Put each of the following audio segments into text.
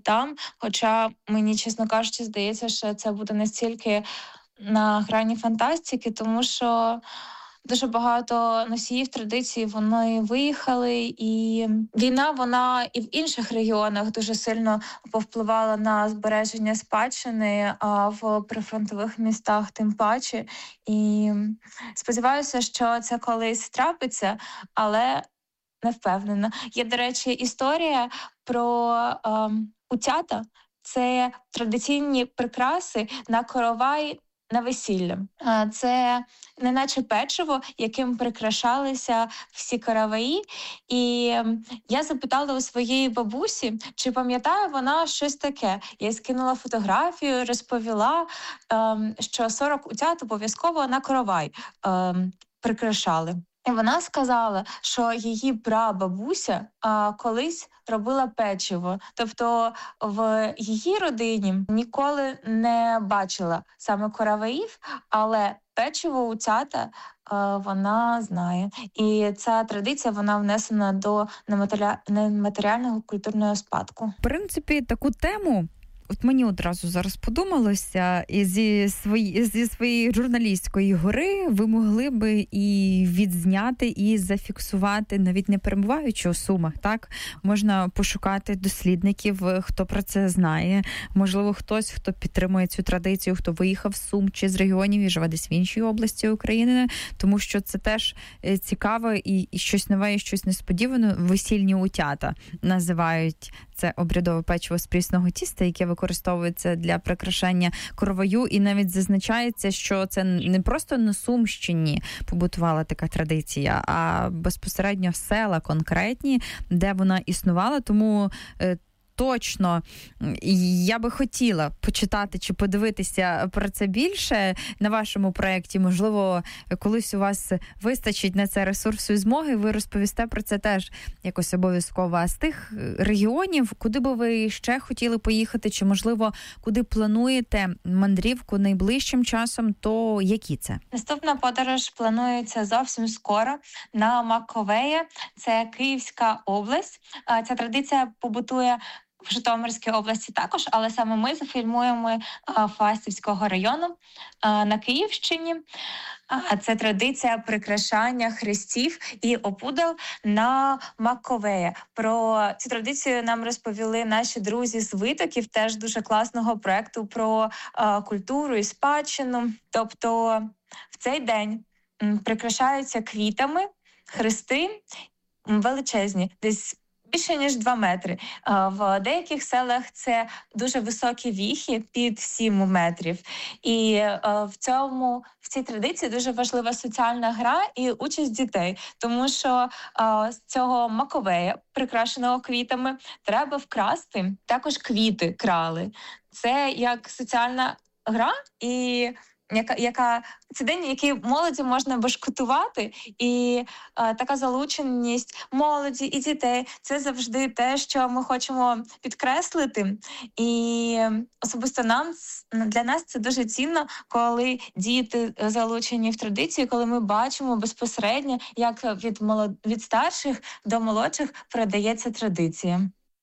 там. Хоча мені, чесно кажучи, здається, що це буде настільки на грані фантастики, тому що дуже багато носіїв традицій вони виїхали, і війна вона і в інших регіонах дуже сильно повпливала на збереження спадщини, а в прифронтових містах тим паче. І сподіваюся, що це колись трапиться, але не впевнена. Є, до речі, історія про утята. Це традиційні прикраси на коровай на весілля. Це неначе печиво, яким прикрашалися всі караваї. І я запитала у своєї бабусі, чи пам'ятає вона щось таке. Я скинула фотографію, розповіла, що 40 утят обов'язково на коровай прикрашали. І вона сказала, що її прабабуся колись робила печиво. Тобто в її родині ніколи не бачила саме короваїв, але печиво утята вона знає. І ця традиція, вона внесена до нематеріального культурного спадку. В принципі, таку тему от мені одразу зараз подумалося, і зі своєї журналістської гори ви могли би і відзняти, і зафіксувати, навіть не перебуваючи у Сумах, так? Можна пошукати дослідників, хто про це знає. Можливо, хтось, хто підтримує цю традицію, хто виїхав з Сум чи з регіонів і живе десь в іншій області України, тому що це теж цікаво і щось нове, і щось несподіване. Весільні утята називають це обрядове печиво з прісного тіста, яке використовується для прикрашання короваю, і навіть зазначається, що це не просто на Сумщині побутувала така традиція, а безпосередньо села конкретні, де вона існувала, тому точно я би хотіла почитати чи подивитися про це більше на вашому проєкті. Можливо, колись у вас вистачить на це ресурсу і змоги, ви розповісте про це теж якось обов'язково. А з тих регіонів, куди би ви ще хотіли поїхати, чи, можливо, куди плануєте мандрівку найближчим часом, то які це? Наступна подорож планується зовсім скоро на Маковеє. Це Київська область. Ця традиція побутує в Житомирській області також, але саме ми зафільмуємо Фастівського району на Київщині. Це традиція прикрашання хрестів і опудал на Маковеє. Про цю традицію нам розповіли наші друзі з Витоків, теж дуже класного проєкту про культуру і спадщину. Тобто в цей день прикрашаються квітами хрести величезні, десь більше, ніж 2 метри. В деяких селах це дуже високі віхи під 7 метрів. І в цій традиції дуже важлива соціальна гра і участь дітей. Тому що з цього Маковея, прикрашеного квітами, треба вкрасти. Також квіти крали. Це як соціальна гра і це день, який молоді можна башкетувати, і така залученість молоді і дітей – це завжди те, що ми хочемо підкреслити. І особисто для нас це дуже цінно, коли діти залучені в традицію, коли ми бачимо безпосередньо, як від старших до молодших передається традиція.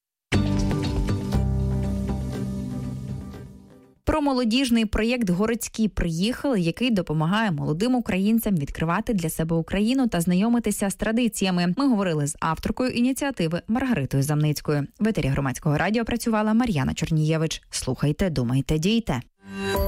Про молодіжний проєкт «Городські приїхали», який допомагає молодим українцям відкривати для себе Україну та знайомитися з традиціями. Ми говорили з авторкою ініціативи Маргаритою Замницькою. В етері Громадського радіо працювала Мар'яна Чорнієвич. Слухайте, думайте, дійте.